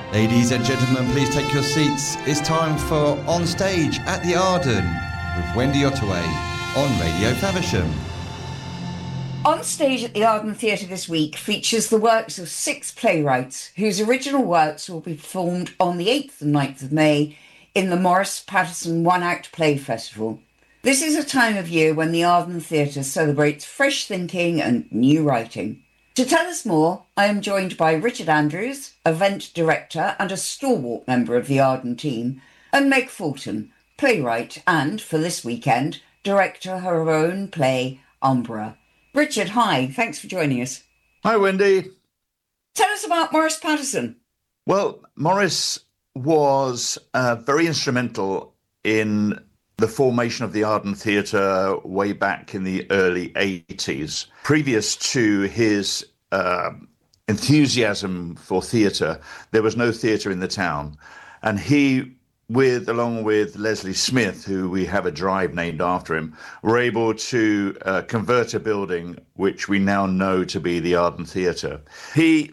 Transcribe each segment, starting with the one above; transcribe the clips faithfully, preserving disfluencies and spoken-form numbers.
Ladies and gentlemen, please take your seats. It's time for On Stage at the Arden with Wendy Ottaway on Radio Faversham. On Stage at the Arden Theatre this week features the works of six playwrights whose original works will be performed on the eighth and ninth of May in the Morris Patterson One Act Play Festival. This is a time of year when the Arden Theatre celebrates fresh thinking and new writing. To tell us more, I am joined by Richard Andrews, event director and a stalwart member of the Arden team, and Meg Fulton, playwright and, for this weekend, director of her own play, Umbra. Richard, hi, thanks for joining us. Hi, Wendy. Tell us about Morris Patterson. Well, Morris was uh, very instrumental in the formation of the Arden Theatre way back in the early eighties. Previous to his uh, enthusiasm for theatre, there was no theatre in the town. And he, with along with Leslie Smith, who we have a drive named after him, were able to uh, convert a building which we now know to be the Arden Theatre. He,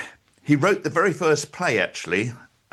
he wrote the very first play, actually,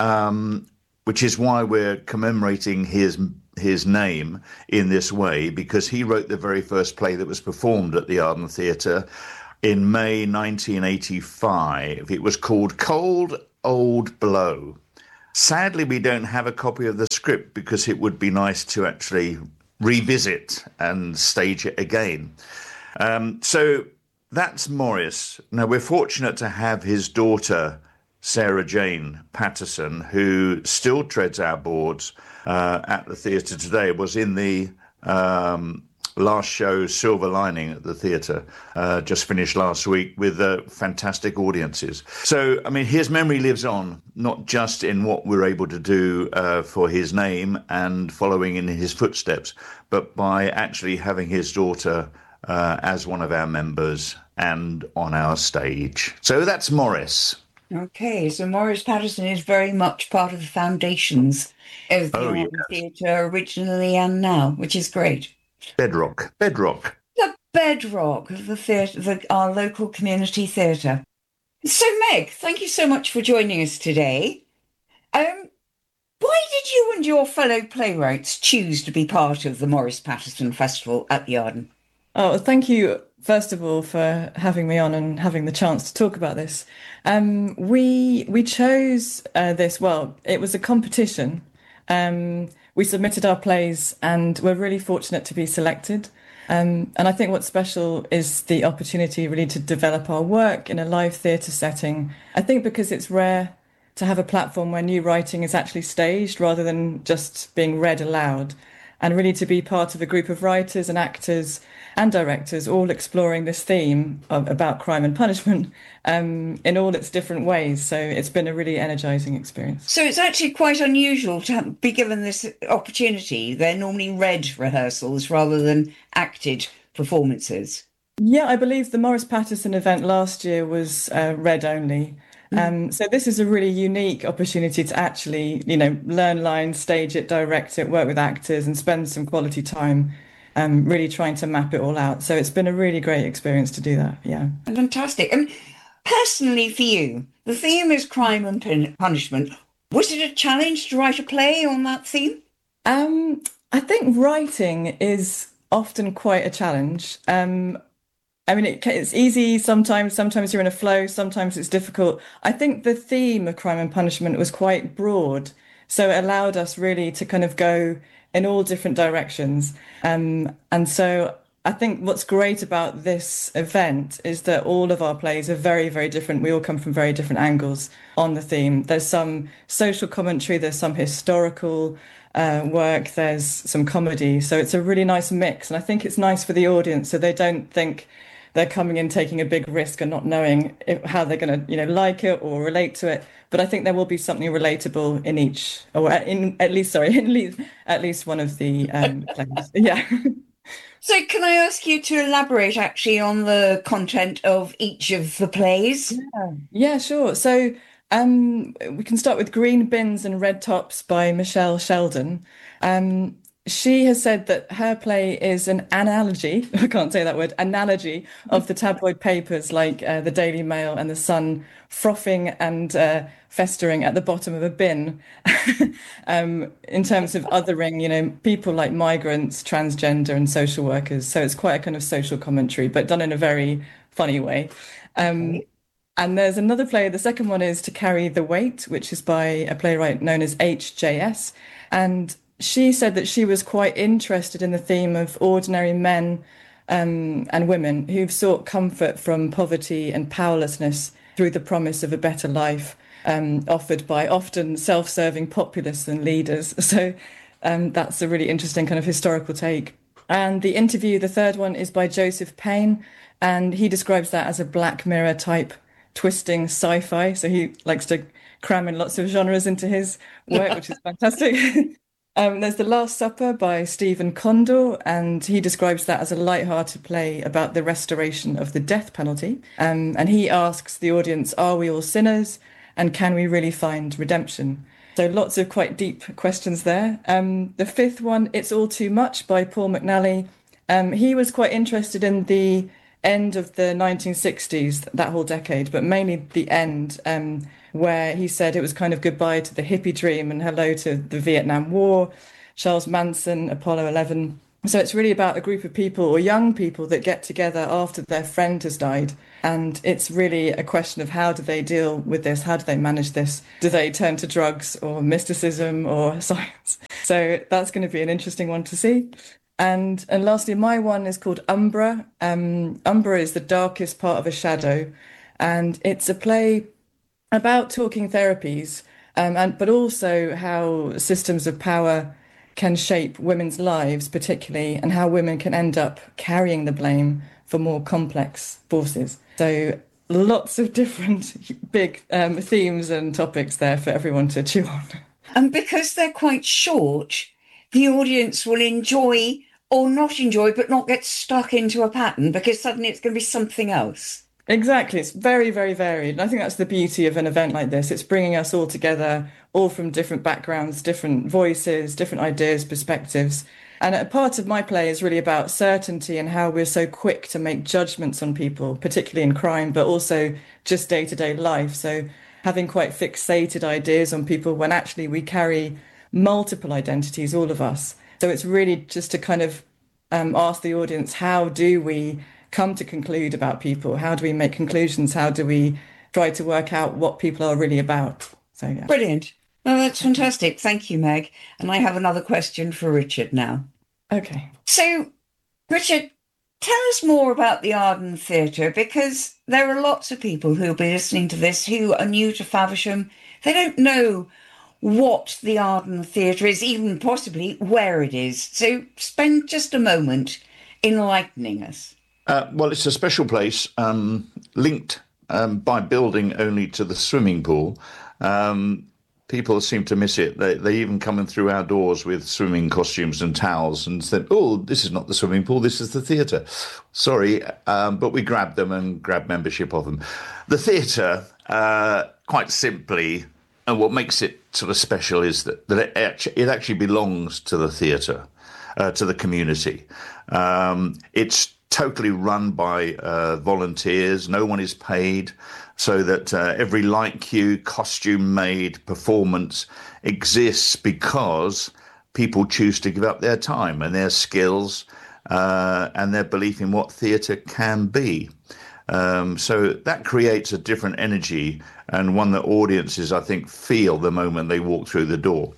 um, which is why we're commemorating his his name in this way, because he wrote the very first play that was performed at the Arden Theatre in May nineteen eighty-five. It was called Cold Old Blow. Sadly, we don't have a copy of the script because it would be nice to actually revisit and stage it again. Um, so that's Morris. Now, we're fortunate to have his daughter, Sarah Jane Patterson, who still treads our boards uh, at the theatre today, was in the um, last show, Silver Lining, at the theatre, uh, just finished last week with uh, fantastic audiences. So, I mean, his memory lives on, not just in what we're able to do uh, for his name and following in his footsteps, but by actually having his daughter uh, as one of our members and on our stage. So that's Morris. Okay, so Morris Patterson is very much part of the foundations of the Oh, Arden yes. Theatre originally and now, which is great. Bedrock. Bedrock. The bedrock of the theatre, the, our local community theatre. So, Meg, thank you so much for joining us today. Um, why did you and your fellow playwrights choose to be part of the Morris Patterson Festival at the Arden? Oh, thank you, first of all, for having me on and having the chance to talk about this. Um, we we chose uh, this, well, it was a competition. Um, we submitted our plays and we're really fortunate to be selected. Um, and I think what's special is the opportunity really to develop our work in a live theatre setting. I think because it's rare to have a platform where new writing is actually staged rather than just being read aloud, and really to be part of a group of writers and actors and directors all exploring this theme of, about crime and punishment um, in all its different ways. So it's been a really energising experience. So it's actually quite unusual to have, be given this opportunity. They're normally read rehearsals rather than acted performances. Yeah, I believe the Morris Patterson event last year was uh, read only. Um, so this is a really unique opportunity to actually, you know, learn lines, stage it, direct it, work with actors and spend some quality time um, really trying to map it all out. So it's been a really great experience to do that. Yeah. Fantastic. And personally for you, the theme is crime and pun- punishment. Was it a challenge to write a play on that theme? Um, I think writing is often quite a challenge. Um, I mean, it, it's easy sometimes, sometimes you're in a flow, sometimes it's difficult. I think the theme of crime and punishment was quite broad, so it allowed us really to kind of go in all different directions. Um, and so I think what's great about this event is that all of our plays are very, very different. We all come from very different angles on the theme. There's some social commentary, there's some historical uh, work, there's some comedy. So it's a really nice mix. And I think it's nice for the audience so they don't think they're coming in taking a big risk and not knowing if, how they're going to, you know, like it or relate to it. But I think there will be something relatable in each, or in at least, sorry, in least, at least one of the um, plays. Yeah. So can I ask you to elaborate actually on the content of each of the plays? Yeah, yeah, sure. So um, we can start with Green Bins and Red Tops by Michelle Sheldon. Um, she has said that her play is an analogy, I can't say that word, analogy of the tabloid papers like uh, the Daily Mail and the Sun frothing and uh, festering at the bottom of a bin um, in terms of othering, you know, people like migrants, transgender and social workers. So it's quite a kind of social commentary, but done in a very funny way. Um, and there's another play, the second one is To Carry the Weight, which is by a playwright known as H J S. And she said that she was quite interested in the theme of ordinary men um, and women who've sought comfort from poverty and powerlessness through the promise of a better life um, offered by often self-serving populists and leaders. So um, that's a really interesting kind of historical take. And The Interview, the third one, is by Joseph Payne, and he describes that as a Black Mirror type twisting sci-fi. So he likes to cram in lots of genres into his work, which is fantastic. Um, there's The Last Supper by Stephen Condor, and he describes that as a light-hearted play about the restoration of the death penalty. Um, and he asks the audience, are we all sinners? And can we really find redemption? So lots of quite deep questions there. Um, the fifth one, It's All Too Much by Paul McNally. Um, he was quite interested in the end of the nineteen sixties, that whole decade, but mainly the end, um, where he said it was kind of goodbye to the hippie dream and hello to the Vietnam War, Charles Manson, Apollo eleven. So it's really about a group of people or young people that get together after their friend has died. And it's really a question of how do they deal with this? How do they manage this? Do they turn to drugs or mysticism or science? So that's going to be an interesting one to see. And and lastly, my one is called Umbra. Um, Umbra is the darkest part of a shadow. And it's a play about talking therapies, um, and but also how systems of power can shape women's lives, particularly, and how women can end up carrying the blame for more complex forces. So lots of different big um, themes and topics there for everyone to chew on. And because they're quite short, the audience will enjoy or not enjoy, but not get stuck into a pattern because suddenly it's going to be something else. Exactly. It's very, very varied. And I think that's the beauty of an event like this. It's bringing us all together, all from different backgrounds, different voices, different ideas, perspectives. And a part of my play is really about certainty and how we're so quick to make judgments on people, particularly in crime, but also just day-to-day life. So having quite fixated ideas on people when actually we carry multiple identities, all of us. So it's really just to kind of um, ask the audience, how do we come to conclude about people? How do we make conclusions? How do we try to work out what people are really about? So yeah. Brilliant. Well, that's fantastic. Thank you, Meg. And I have another question for Richard now. Okay. So, Richard, tell us more about the Arden Theatre, because there are lots of people who will be listening to this who are new to Faversham. They don't know what the Arden Theatre is, even possibly where it is. So spend just a moment enlightening us. Uh, well, it's a special place, um, linked um, by building only to the swimming pool. Um, people seem to miss it. They, they even come in through our doors with swimming costumes and towels and said, oh, this is not the swimming pool, this is the theatre. Sorry, um, but we grabbed them and grabbed membership of them. The theatre, uh, quite simply, and what makes it sort of special is that, that it, actually, it actually belongs to the theatre, uh, to the community. Um, it's totally run by uh, volunteers. No one is paid, so that uh, every light cue, costume made, performance exists because people choose to give up their time and their skills uh, and their belief in what theatre can be. Um, so that creates a different energy, and one that audiences, I think, feel the moment they walk through the door.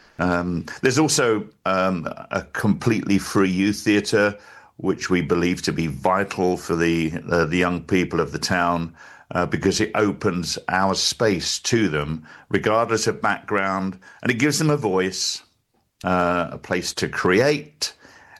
Um, there's also um, a completely free youth theatre, which we believe to be vital for the uh, the young people of the town, uh, because it opens our space to them, regardless of background, and it gives them a voice, uh, a place to create,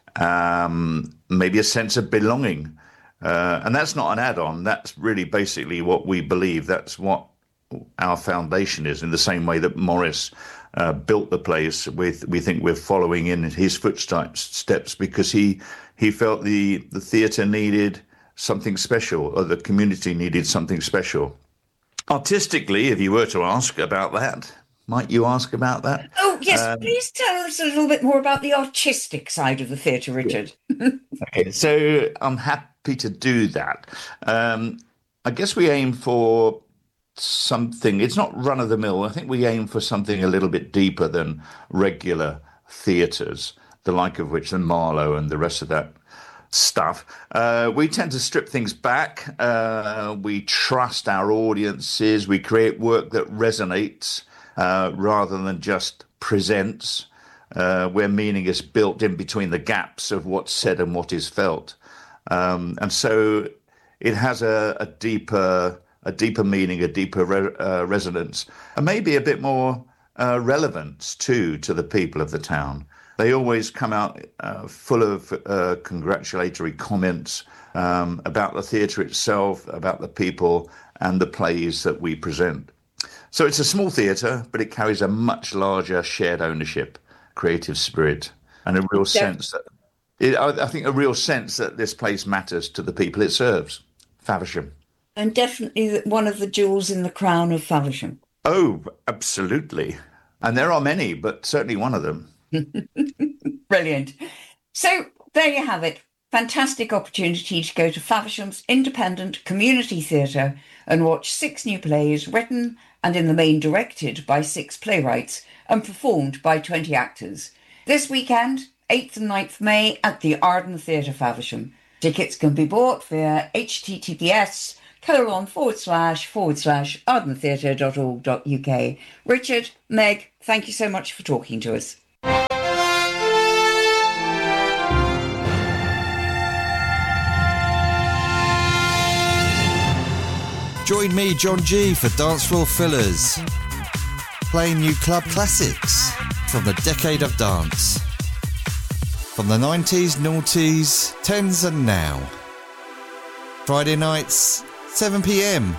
um, maybe a sense of belonging. Uh, and that's not an add-on. That's really basically what we believe. That's what our foundation is, in the same way that Morris uh, built the place. With, we think we're following in his footsteps, steps, because he he felt the, the theatre needed something special, or the community needed something special. Artistically, if you were to ask about that, might you ask about that? Oh, yes, Um, please tell us a little bit more about the artistic side of the theatre, Richard. Okay, so I'm happy to do that. Um, I guess we aim for something, it's not run of the mill. I think we aim for something a little bit deeper than regular theatres, the like of which, than Marlowe and the rest of that stuff. Uh, we tend to strip things back. Uh, we trust our audiences. We create work that resonates uh, rather than just presents, uh, where meaning is built in between the gaps of what's said and what is felt. Um, and so it has a, a deeper, a deeper meaning, a deeper re- uh, resonance, and maybe a bit more uh, relevance too to the people of the town. They always come out uh, full of uh, congratulatory comments um, about the theatre itself, about the people and the plays that we present. So it's a small theatre, but it carries a much larger shared ownership, creative spirit, and a real sense that, it, I, I think a real sense that this place matters to the people it serves, Faversham. And definitely one of the jewels in the crown of Faversham. Oh, absolutely. And there are many, but certainly one of them. Brilliant. So there you have it. Fantastic opportunity to go to Faversham's independent community theatre and watch six new plays written and in the main directed by six playwrights and performed by twenty actors. This weekend, eighth and ninth of May at the Arden Theatre, Faversham. Tickets can be bought via https colon forward slash forward slash ardentheatre.org.uk. Richard, Meg, thank you so much for talking to us. Join me, John G, for Dance Floor Fillers, playing new club classics from the decade of dance, from the nineties, noughties, tens and now. Friday nights, seven p.m.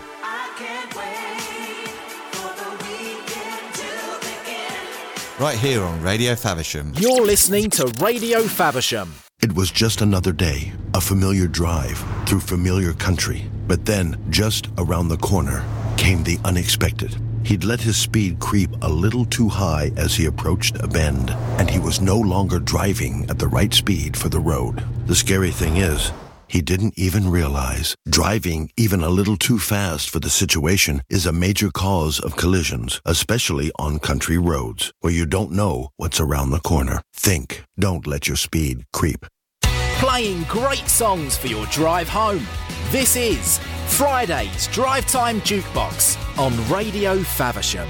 Right here on Radio Faversham. You're listening to Radio Faversham. It was just another day, a familiar drive through familiar country. But then, just around the corner, came the unexpected. He'd let his speed creep a little too high as he approached a bend, and he was no longer driving at the right speed for the road. The scary thing is, he didn't even realize driving even a little too fast for the situation is a major cause of collisions, especially on country roads, where you don't know what's around the corner. Think, don't let your speed creep. Playing great songs for your drive home. This is Friday's Drive Time Jukebox on Radio Faversham.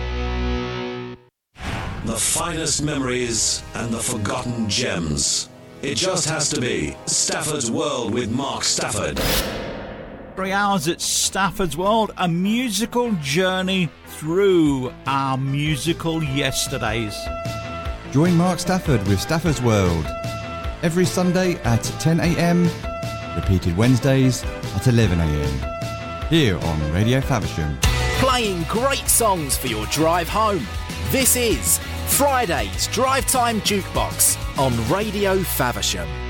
The finest memories and the forgotten gems. It just has to be Stafford's World with Mark Stafford. Three hours at Stafford's World, a musical journey through our musical yesterdays. Join Mark Stafford with Stafford's World every Sunday at ten a.m, repeated Wednesdays at eleven a.m, here on Radio Faversham. Playing great songs for your drive home. This is Friday's Drive Time Jukebox on Radio Faversham.